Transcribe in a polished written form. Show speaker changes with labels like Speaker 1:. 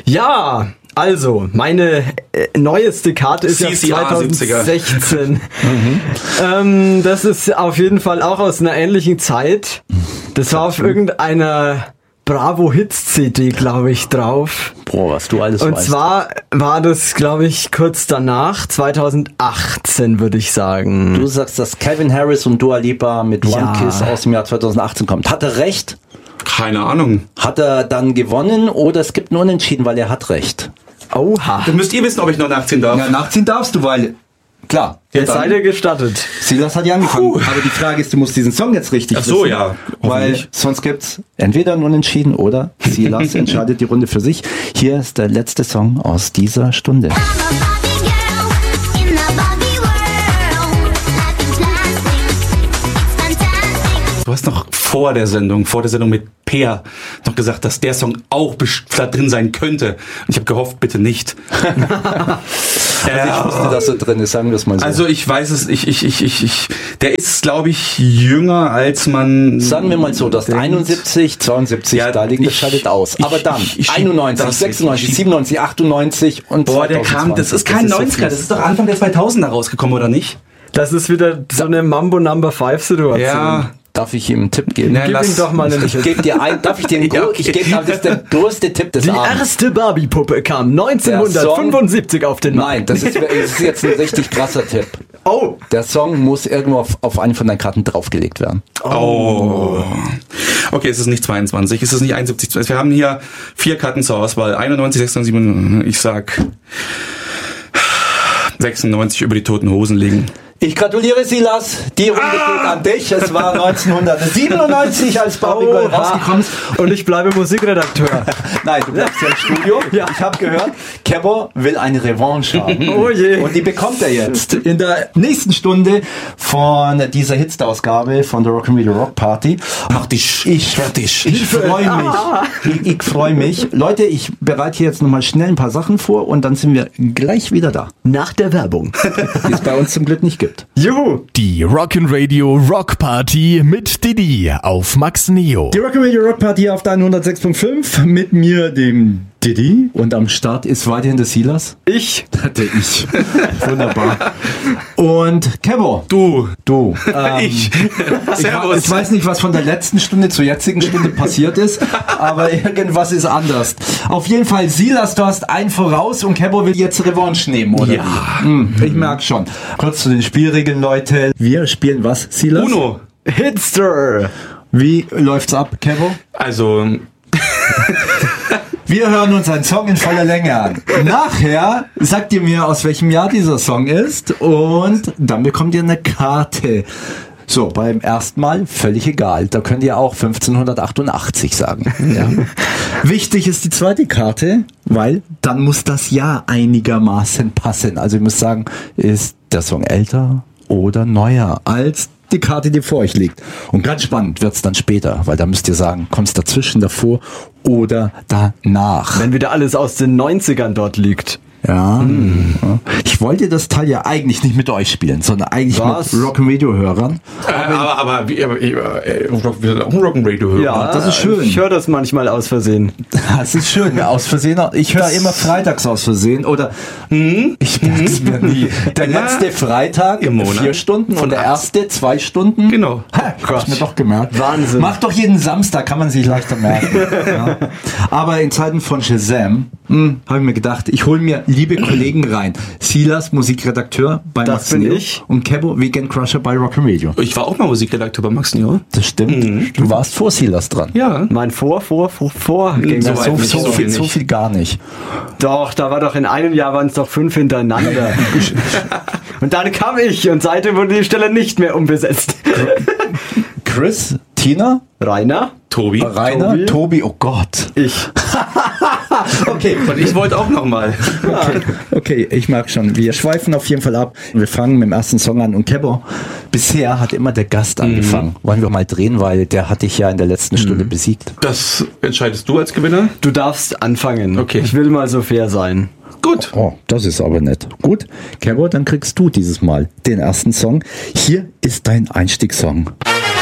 Speaker 1: Ja, also, meine neueste Karte ist ja 2016. Das ist auf jeden Fall auch aus einer ähnlichen Zeit. Das war auf irgendeiner Bravo Hits CD, glaube ich, drauf.
Speaker 2: Boah, was du alles weißt.
Speaker 1: Und zwar war das, glaube ich, kurz danach, 2018, würde ich sagen.
Speaker 2: Du sagst, dass Calvin Harris und Dua Lipa mit One Kiss aus dem Jahr 2018 kommt. Hat er recht?
Speaker 3: Keine Ahnung.
Speaker 2: Hat er dann gewonnen oder es gibt einen Unentschieden, weil er hat recht?
Speaker 1: Oha.
Speaker 3: Dann müsst ihr wissen, ob ich noch nachziehen darf.
Speaker 4: Ja, nachziehen darfst du, weil... Klar.
Speaker 1: Jetzt seid ihr gestattet.
Speaker 4: Silas hat ja angefangen. Aber die Frage ist, du musst diesen Song jetzt richtig wissen.
Speaker 3: Ach so, ja.
Speaker 4: Weil sonst gibt's entweder ein Unentschieden oder Silas entscheidet die Runde für sich. Hier ist der letzte Song aus dieser Stunde.
Speaker 3: Du hast noch vor der Sendung mit Peer noch gesagt, dass der Song auch da drin sein könnte. Und ich habe gehofft, bitte nicht.
Speaker 2: Ich wusste, dass er drin ist, sagen wir es mal so.
Speaker 3: Also ich weiß es, der ist, glaube ich, jünger als man...
Speaker 2: Sagen wir mal so, das 71, 72,
Speaker 3: Ja,
Speaker 2: da liegt das schaltet aus. Aber dann 91, 96, 97, 98 und
Speaker 3: Boah,
Speaker 2: 2020.
Speaker 3: das ist kein 90er, das ist doch Anfang der 2000er rausgekommen, oder nicht?
Speaker 1: Das ist wieder so eine Mambo Number 5 Situation.
Speaker 3: Ja.
Speaker 2: Darf ich ihm einen Tipp geben?
Speaker 3: Na,
Speaker 1: Gib ihm doch mal einen
Speaker 2: Ich gebe dir ein, darf ich dir einen
Speaker 3: Ja, okay.
Speaker 2: Ich gebe das ist der größte Tipp des
Speaker 1: Die
Speaker 2: Abends.
Speaker 1: erste Barbie-Puppe kam 1975 auf den Markt.
Speaker 2: Nein, das ist jetzt ein richtig krasser Tipp.
Speaker 1: Oh,
Speaker 2: Der Song muss irgendwo auf eine von deinen Karten draufgelegt werden.
Speaker 3: Oh. Okay, es ist nicht 22, es ist nicht 71. Wir haben hier 4 Karten zur Auswahl. 91, 96, 97. Ich sag 96 über die Toten Hosen liegen.
Speaker 2: Ich gratuliere, Silas. Die Runde geht an dich. Es war 1997, als Barbie Girl rausgekommen ist.
Speaker 1: und ich bleibe Musikredakteur.
Speaker 2: Nein, du bleibst ja im Studio.
Speaker 1: Ja.
Speaker 2: Ich habe gehört, Kebo will eine Revanche haben.
Speaker 1: Oh je.
Speaker 2: Und die bekommt er jetzt in der nächsten Stunde von dieser Hitster-Ausgabe von der Rock'n'Roll Rock Party.
Speaker 3: Mach dich fertig.
Speaker 2: Ich freue mich. Ich freue mich. Leute, ich bereite hier jetzt nochmal schnell ein paar Sachen vor und dann sind wir gleich wieder da.
Speaker 1: Nach der Werbung.
Speaker 2: Die es bei uns zum Glück nicht gibt.
Speaker 1: Juhu.
Speaker 5: Die Rock'n'Radio Rock Party mit Didi auf Max Neo.
Speaker 4: Die Rock'n'Radio Rock Party auf der 106.5 mit mir, dem Didi.
Speaker 2: Und am Start ist weiterhin der Silas.
Speaker 1: Ich.
Speaker 4: Der ich.
Speaker 2: Wunderbar. Und Kebo.
Speaker 3: Du.
Speaker 2: Ich
Speaker 3: Servus.
Speaker 2: Ich weiß nicht, was von der letzten Stunde zur jetzigen Stunde passiert ist, aber irgendwas ist anders. Auf jeden Fall, Silas, du hast einen voraus und Kebo will jetzt Revanche nehmen, oder?
Speaker 3: Ja.
Speaker 2: Ich merke schon. Kurz zu den Spielregeln, Leute. Wir spielen was, Silas?
Speaker 3: Uno.
Speaker 1: Hitster.
Speaker 2: Wie läuft's ab, Kebo?
Speaker 3: Also,
Speaker 2: Wir hören uns einen Song in voller Länge an. Nachher sagt ihr mir, aus welchem Jahr dieser Song ist und dann bekommt ihr eine Karte. So, beim ersten Mal völlig egal. Da könnt ihr auch 1588 sagen. Ja. Wichtig ist die zweite Karte, weil dann muss das Jahr einigermaßen passen. Also ihr müsst sagen, ist der Song älter oder neuer als die Karte, die vor euch liegt. Und ganz spannend wird's dann später, weil da müsst ihr sagen, kommt's dazwischen, davor oder danach.
Speaker 1: Wenn wieder alles aus den 90ern dort liegt.
Speaker 2: Ja. Ich wollte das Teil ja eigentlich nicht mit euch spielen, sondern eigentlich
Speaker 1: Was?
Speaker 2: mit Rock'n'Radio-Hörern.
Speaker 3: aber wir sind auch ein Rock'n'Radio-Hörer.
Speaker 1: Ja,
Speaker 2: das ist schön.
Speaker 1: Ich höre das manchmal aus Versehen.
Speaker 2: Das ist schön, aus Versehen. Ich höre immer freitags aus Versehen oder ich merke es mir nie. Der letzte Freitag
Speaker 3: im Monat
Speaker 2: 4 Stunden
Speaker 3: von
Speaker 2: und der
Speaker 3: 8.
Speaker 2: erste 2 Stunden.
Speaker 3: Genau.
Speaker 2: Hab's mir doch gemerkt.
Speaker 1: Wahnsinn.
Speaker 2: Macht doch jeden Samstag, kann man sich leichter merken. Ja. Aber in Zeiten von Shazam habe ich mir gedacht, ich hole mir liebe Kollegen rein. Silas, Musikredakteur bei
Speaker 1: Das
Speaker 2: Max
Speaker 1: bin
Speaker 2: Neo
Speaker 1: ich.
Speaker 2: und Kebo, Weekend Crusher bei Rock'n'Radio.
Speaker 3: Ich war auch mal Musikredakteur bei Max Neo.
Speaker 2: Das stimmt. Du warst vor Silas dran.
Speaker 3: Ja.
Speaker 1: Mein Vorgänger.
Speaker 3: So weit nicht, so viel
Speaker 2: so
Speaker 3: nicht.
Speaker 2: viel gar nicht.
Speaker 1: Doch, da war doch in einem Jahr waren es doch 5 hintereinander. Und dann kam ich und seitdem wurde die Stelle nicht mehr umbesetzt.
Speaker 2: Chris, Tina,
Speaker 1: Rainer?
Speaker 3: Tobi.
Speaker 2: Rainer, Tobi, oh Gott.
Speaker 1: Ich.
Speaker 2: Okay,
Speaker 3: Und ich wollte auch noch mal.
Speaker 2: okay, ich mag schon. Wir schweifen auf jeden Fall ab. Wir fangen mit dem ersten Song an. Und Kebo, bisher hat immer der Gast angefangen. Wollen wir mal drehen, weil der hat dich ja in der letzten Stunde besiegt.
Speaker 3: Das entscheidest du als Gewinner?
Speaker 1: Du darfst anfangen.
Speaker 3: Okay.
Speaker 1: Ich will mal so fair sein.
Speaker 3: Gut.
Speaker 2: Oh, das ist aber nett. Gut, Kebo, dann kriegst du dieses Mal den ersten Song. Hier ist dein Einstiegssong.